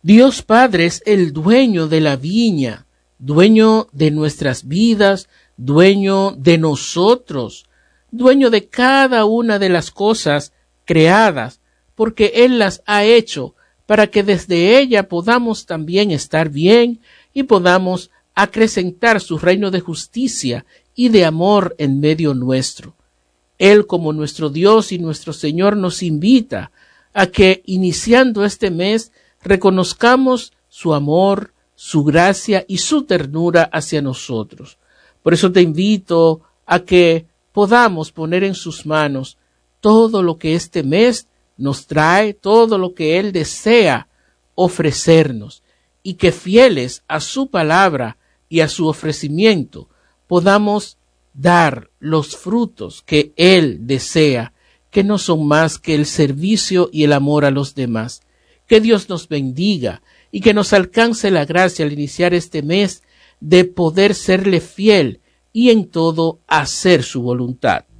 Dios Padre es el dueño de la viña, dueño de nuestras vidas, dueño de nosotros, dueño de cada una de las cosas creadas, porque Él las ha hecho para que desde ella podamos también estar bien y podamos acrecentar su reino de justicia y de amor en medio nuestro. Él, como nuestro Dios y nuestro Señor, nos invita a que, iniciando este mes, reconozcamos su amor, su gracia y su ternura hacia nosotros. Por eso te invito a que podamos poner en sus manos todo lo que este mes nos trae, todo lo que Él desea ofrecernos, y que fieles a su palabra y a su ofrecimiento podamos dar los frutos que Él desea, que no son más que el servicio y el amor a los demás. Que Dios nos bendiga y que nos alcance la gracia al iniciar este mes de poder serle fiel y en todo hacer su voluntad.